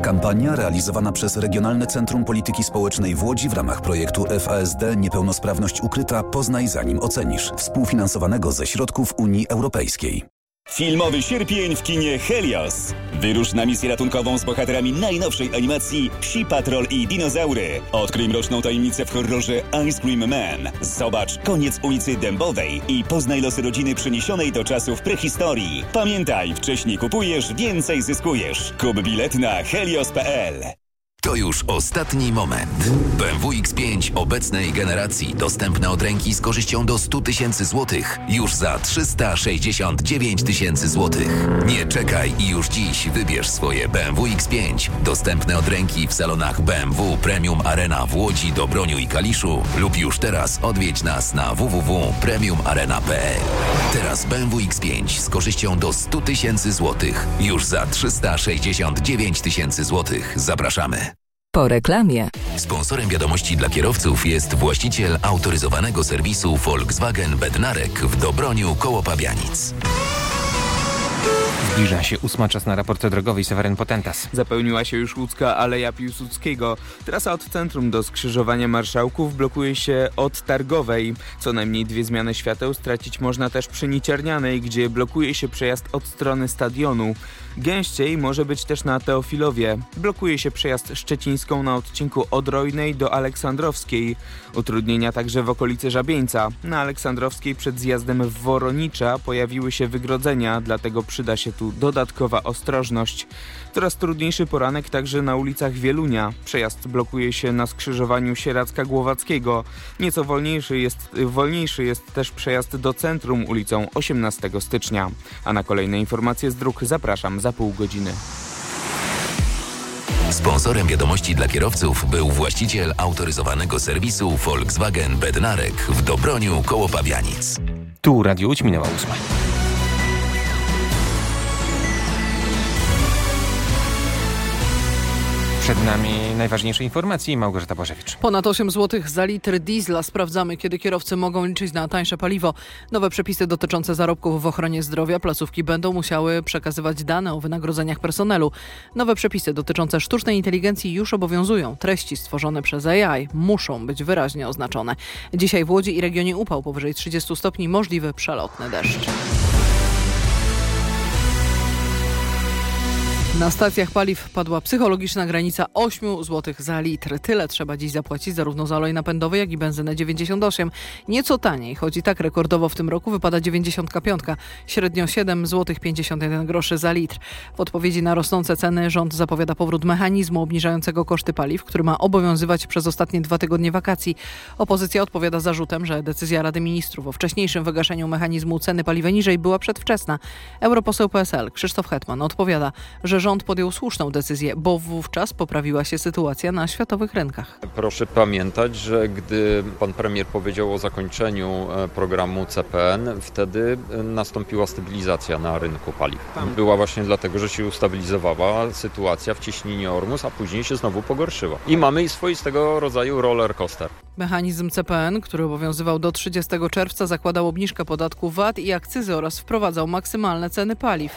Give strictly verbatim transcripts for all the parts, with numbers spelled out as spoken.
Kampania realizowana przez Regionalne Centrum Polityki Społecznej w Łodzi w ramach projektu F A S D Niepełnosprawność ukryta. Poznaj zanim ocenisz. Współfinansowanego ze środków Unii Europejskiej. Filmowy sierpień w kinie Helios. Wyrusz na misję ratunkową z bohaterami najnowszej animacji Psi Patrol i Dinozaury. Odkryj mroczną tajemnicę w horrorze Ice Cream Man. Zobacz Koniec ulicy Dębowej i poznaj losy rodziny przeniesionej do czasów prehistorii. Pamiętaj, wcześniej kupujesz, więcej zyskujesz. Kup bilet na helios kropka p l. To już ostatni moment. B M W X pięć obecnej generacji dostępne od ręki z korzyścią do sto tysięcy złotych już za trzysta sześćdziesiąt dziewięć tysięcy złotych. Nie czekaj i już dziś wybierz swoje B M W X pięć dostępne od ręki w salonach B M W Premium Arena w Łodzi, Dobroniu i Kaliszu lub już teraz odwiedź nas na w w w kropka premium arena kropka p l. Teraz B M W X pięć z korzyścią do sto tysięcy złotych już za trzysta sześćdziesiąt dziewięć tysięcy złotych. Zapraszamy. Po reklamie. Sponsorem wiadomości dla kierowców jest właściciel autoryzowanego serwisu Volkswagen Bednarek w Dobroniu koło Pabianic. Zbliża się ósma, czas na raport drogowy. Seweryn Potentas. Zapełniła się już łódzka Aleja Piłsudskiego. Trasa od centrum do skrzyżowania Marszałków blokuje się od Targowej. Co najmniej dwie zmiany świateł stracić można też przy Niciernianej, gdzie blokuje się przejazd od strony stadionu. Gęściej może być też na Teofilowie. Blokuje się przejazd Szczecińską na odcinku od Rojnej do Aleksandrowskiej. Utrudnienia także w okolicy Żabieńca. Na Aleksandrowskiej przed zjazdem w Woronicza pojawiły się wygrodzenia, dlatego przyda się tu dodatkowa ostrożność. Coraz trudniejszy poranek także na ulicach Wielunia. Przejazd blokuje się na skrzyżowaniu Sieradzka-Głowackiego. Nieco wolniejszy jest, wolniejszy jest też przejazd do centrum ulicą osiemnastego stycznia. A na kolejne informacje z dróg zapraszam za pół godziny. Sponsorem wiadomości dla kierowców był właściciel autoryzowanego serwisu Volkswagen Bednarek w Dobroniu koło Pabianic. Tu Radio Łódź, minęła ósma. Przed nami najważniejsze informacje. Małgorzata Bożewicz. Ponad osiem złotych za litr diesla. Sprawdzamy, kiedy kierowcy mogą liczyć na tańsze paliwo. Nowe przepisy dotyczące zarobków w ochronie zdrowia. Placówki będą musiały przekazywać dane o wynagrodzeniach personelu. Nowe przepisy dotyczące sztucznej inteligencji już obowiązują. Treści stworzone przez A I muszą być wyraźnie oznaczone. Dzisiaj w Łodzi i regionie upał powyżej trzydziestu stopni. Możliwy przelotny deszcz. Na stacjach paliw padła psychologiczna granica osiem złotych za litr. Tyle trzeba dziś zapłacić zarówno za olej napędowy, jak i benzynę dziewięćdziesiąt osiem. Nieco taniej, choć i tak rekordowo w tym roku wypada dziewięćdziesiąt pięć, średnio siedem złotych pięćdziesiąt jeden groszy za litr. W odpowiedzi na rosnące ceny rząd zapowiada powrót mechanizmu obniżającego koszty paliw, który ma obowiązywać przez ostatnie dwa tygodnie wakacji. Opozycja odpowiada zarzutem, że decyzja Rady Ministrów o wcześniejszym wygaszeniu mechanizmu ceny paliwa niżej była przedwczesna. Europoseł P S L Krzysztof Hetman odpowiada, że rząd podjął słuszną decyzję, bo wówczas poprawiła się sytuacja na światowych rynkach. Proszę pamiętać, że gdy pan premier powiedział o zakończeniu programu C P N, wtedy nastąpiła stabilizacja na rynku paliw. Była właśnie dlatego, że się ustabilizowała sytuacja w cieśninie Ormus, a później się znowu pogorszyła. I mamy swoistego rodzaju roller coaster. Mechanizm C P N, który obowiązywał do trzydziestego czerwca, zakładał obniżkę podatku V A T i akcyzy oraz wprowadzał maksymalne ceny paliw.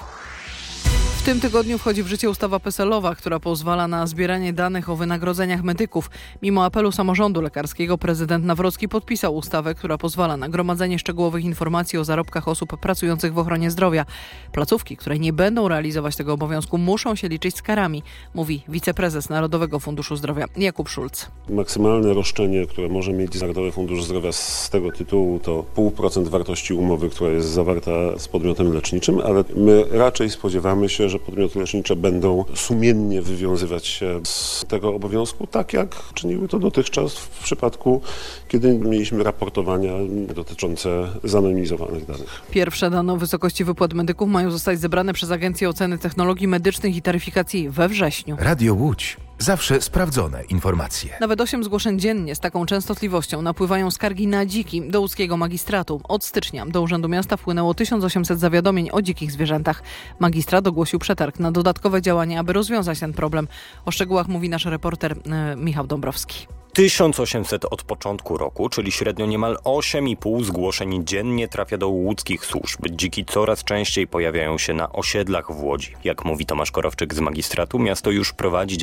W tym tygodniu wchodzi w życie ustawa P E S E L-owa, która pozwala na zbieranie danych o wynagrodzeniach medyków. Mimo apelu samorządu lekarskiego prezydent Nawrocki podpisał ustawę, która pozwala na gromadzenie szczegółowych informacji o zarobkach osób pracujących w ochronie zdrowia. Placówki, które nie będą realizować tego obowiązku, muszą się liczyć z karami, mówi wiceprezes Narodowego Funduszu Zdrowia Jakub Szulc. Maksymalne roszczenie, które może mieć Narodowy Fundusz Zdrowia z tego tytułu, to pół procent wartości umowy, która jest zawarta z podmiotem leczniczym, ale my raczej spodziewamy się, że podmioty lecznicze będą sumiennie wywiązywać się z tego obowiązku, tak jak czyniły to dotychczas w przypadku, kiedy mieliśmy raportowania dotyczące zanonimizowanych danych. Pierwsze dane o wysokości wypłat medyków mają zostać zebrane przez Agencję Oceny Technologii Medycznych i Taryfikacji we wrześniu. Radio Łódź. Zawsze sprawdzone informacje. Nawet osiem zgłoszeń dziennie z taką częstotliwością napływają skargi na dziki do łódzkiego magistratu. Od stycznia do Urzędu Miasta wpłynęło tysiąc osiemset zawiadomień o dzikich zwierzętach. Magistrat ogłosił przetarg na dodatkowe działania, aby rozwiązać ten problem. O szczegółach mówi nasz reporter yy, Michał Dąbrowski. tysiąc osiemset od początku roku, czyli średnio niemal osiem i pół zgłoszeń dziennie trafia do łódzkich służb. Dziki coraz częściej pojawiają się na osiedlach w Łodzi. Jak mówi Tomasz Korowczyk z magistratu, miasto już prowadzi